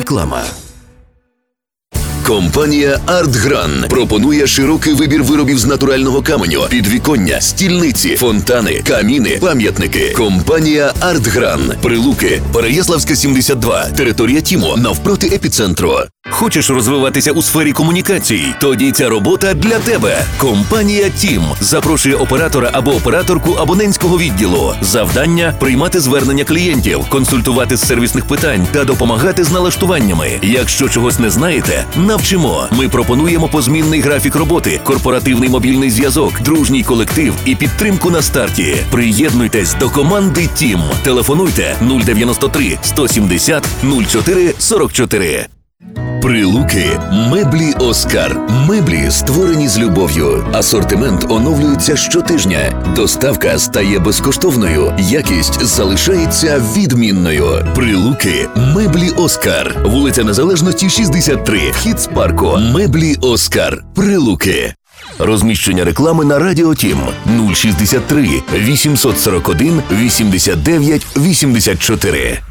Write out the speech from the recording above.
Реклама. Компанія «Артгран» пропонує широкий вибір виробів з натурального каменю, підвіконня, стільниці, фонтани, каміни, пам'ятники. Компанія «Артгран». Прилуки, Переяславська, 72, територія ТІМО, навпроти епіцентру. Хочеш розвиватися у сфері комунікацій? Тоді ця робота для тебе. Компанія «ТІМ» запрошує оператора або операторку абонентського відділу. Завдання – приймати звернення клієнтів, консультувати з сервісних питань та допомагати з налаштуваннями. Якщо чогось не знаєте, навчимо. Ми пропонуємо позмінний графік роботи, корпоративний мобільний зв'язок, дружній колектив і підтримку на старті. Приєднуйтесь до команди «ТІМ». Телефонуйте 093 170 04 44. Прилуки. Меблі «Оскар». Меблі, створені з любов'ю. Асортимент оновлюється щотижня. Доставка стає безкоштовною. Якість залишається відмінною. Прилуки. Меблі «Оскар». Вулиця Незалежності, 63. Вхід з парку. Меблі «Оскар». Прилуки. Розміщення реклами на Радіо ТІМ 063 841 89 84.